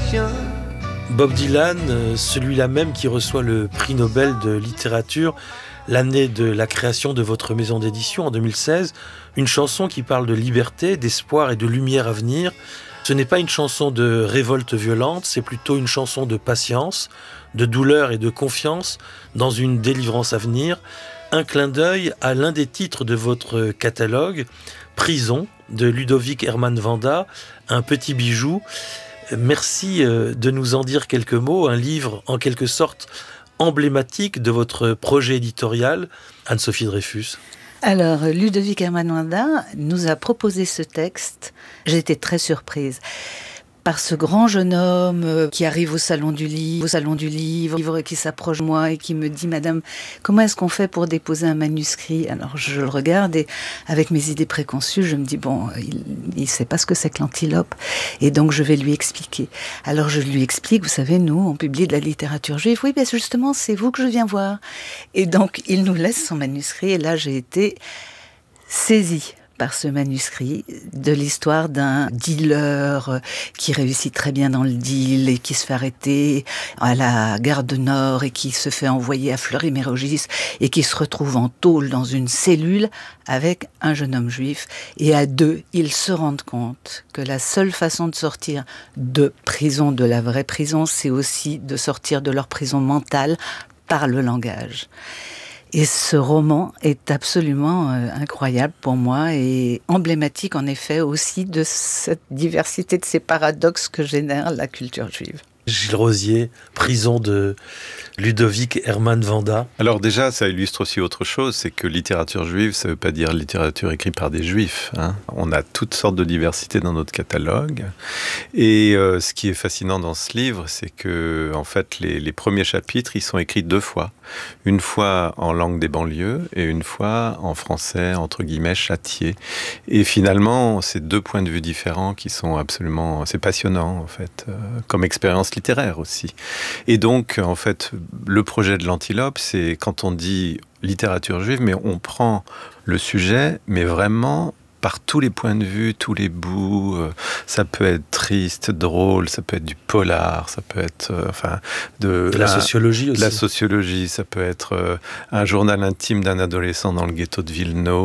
Bob Dylan, celui-là même qui reçoit le prix Nobel de littérature l'année de la création de votre maison d'édition en 2016, une chanson qui parle de liberté, d'espoir et de lumière à venir. Ce n'est pas une chanson de révolte violente, c'est plutôt une chanson de patience, de douleur et de confiance dans une délivrance à venir. Un clin d'œil à l'un des titres de votre catalogue, Prison, de Ludovic Herman Vanda, un petit bijou. Merci de nous en dire quelques mots, un livre en quelque sorte emblématique de votre projet éditorial, Anne-Sophie Dreyfus. Alors, Ludovic Herman Vanda nous a proposé ce texte. J'ai été très surprise par ce grand jeune homme qui arrive au salon du livre, qui s'approche de moi et qui me dit « Madame, comment est-ce qu'on fait pour déposer un manuscrit ?» Alors je le regarde et avec mes idées préconçues, je me dis « Bon, il ne sait pas ce que c'est que l'antilope. » Et donc je vais lui expliquer. Alors je lui explique, vous savez, nous, on publie de la littérature juive. Oui, bien justement, c'est vous que je viens voir. Et donc il nous laisse son manuscrit et là j'ai été saisie par ce manuscrit de l'histoire d'un dealer qui réussit très bien dans le deal et qui se fait arrêter à la gare de Nord et qui se fait envoyer à Fleury-Mérogis et qui se retrouve en tôle dans une cellule avec un jeune homme juif. Et à deux, ils se rendent compte que la seule façon de sortir de prison, de la vraie prison, c'est aussi de sortir de leur prison mentale par le langage. Et ce roman est absolument incroyable pour moi et emblématique en effet aussi de cette diversité, de ces paradoxes que génère la culture juive. Gilles Rosier, Prison de Ludovic Herman Vanda. Alors déjà, ça illustre aussi autre chose, c'est que littérature juive, ça ne veut pas dire littérature écrite par des juifs. On a toutes sortes de diversité dans notre catalogue. Et ce qui est fascinant dans ce livre, c'est que en fait, les premiers chapitres, ils sont écrits 2 fois. Une fois en langue des banlieues et une fois en français, entre guillemets, châtié. Et finalement, c'est 2 points de vue différents qui sont absolument... C'est passionnant, en fait, comme expérience littéraire aussi. Et donc, en fait, le projet de l'Antilope, c'est quand on dit littérature juive, mais on prend le sujet, mais vraiment par tous les points de vue, tous les bouts. Ça peut être triste, drôle, ça peut être du polar, ça peut être de la sociologie aussi. La sociologie, ça peut être un journal intime d'un adolescent dans le ghetto de Vilno.